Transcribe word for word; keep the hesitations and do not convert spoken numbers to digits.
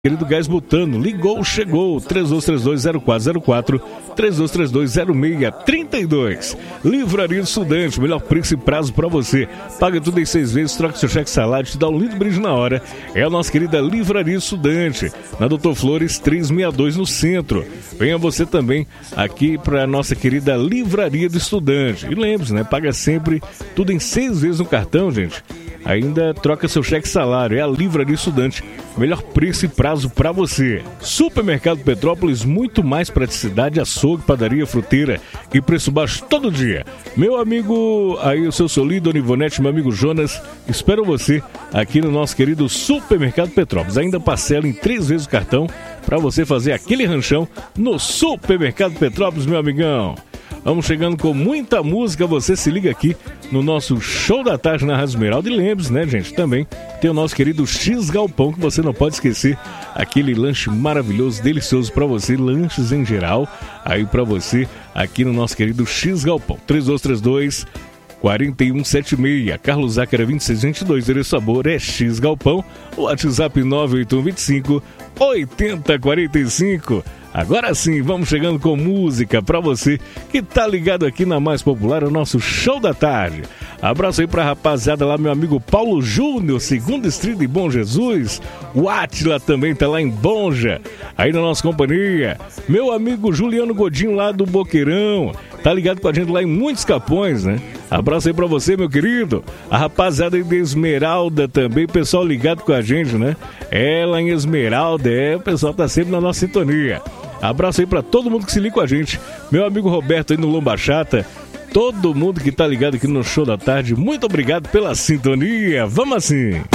Querido Gás Butano, ligou, chegou, três dois três dois zero quatro zero quatro, três dois três dois zero seis três dois. Livraria do Estudante, melhor preço e prazo para você. Paga tudo em seis vezes, troca seu cheque salário, te dá um lindo brinde na hora. É a nossa querida Livraria do Estudante, na Doutor Flores trezentos e sessenta e dois no centro. Venha você também aqui para a nossa querida Livraria do Estudante. E lembre-se, né? Paga sempre tudo em seis vezes no cartão, gente. Ainda troca seu cheque salário. É a Livraria Estudante, melhor preço e prazo para você. Supermercado Petrópolis, muito mais praticidade, açougue, padaria, fruteira e preço baixo todo dia. Meu amigo, aí o seu Solido, Dona Ivonete, meu amigo Jonas, espero você aqui no nosso querido Supermercado Petrópolis. Ainda parcela em três vezes o cartão para você fazer aquele ranchão no Supermercado Petrópolis, meu amigão. Vamos chegando com muita música, você se liga aqui no nosso Show da Tarde na Rádio Esmeralda. E lembre-se, né, gente, também tem o nosso querido X Galpão, que você não pode esquecer. Aquele lanche maravilhoso, delicioso para você, lanches em geral, aí para você aqui no nosso querido X Galpão. três dois três dois quatro um sete seis, Carlos Zácara vinte e seis vinte e dois, endereço sabor é X Galpão, o WhatsApp nove oito um dois cinco oito zero quatro cinco. Agora sim, vamos chegando com música pra você que tá ligado aqui na mais popular, o nosso Show da Tarde. Abraço aí pra rapaziada lá, meu amigo Paulo Júnior, segundo distrito de Bom Jesus. O Átila também tá lá em Bonja, aí na nossa companhia. Meu amigo Juliano Godinho lá do Boqueirão, tá ligado com a gente lá em Muitos Capões, né? Abraço aí pra você, meu querido. A rapaziada aí de Esmeralda também, pessoal ligado com a gente, né? É, lá em Esmeralda, é, o pessoal tá sempre na nossa sintonia. Abraço aí pra todo mundo que se liga com a gente. Meu amigo Roberto aí no Lomba Chata. Todo mundo que tá ligado aqui no Show da Tarde, muito obrigado pela sintonia. Vamos assim.